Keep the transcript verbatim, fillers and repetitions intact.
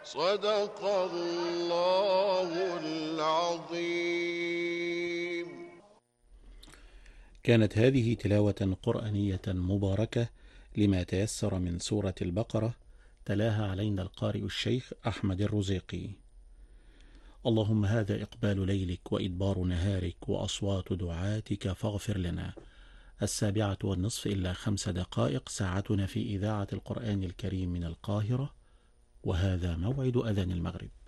صدق الله العظيم. كانت هذه تلاوة قرآنية مباركة لما تيسر من سورة البقرة، تلاها علينا القارئ الشيخ أحمد الرزيقي. اللهم هذا إقبال ليلك وإدبار نهارك وأصوات دعاتك فاغفر لنا. السابعة والنصف إلا خمس دقائق، ساعتنا في إذاعة القرآن الكريم من القاهرة، وهذا موعد أذان المغرب.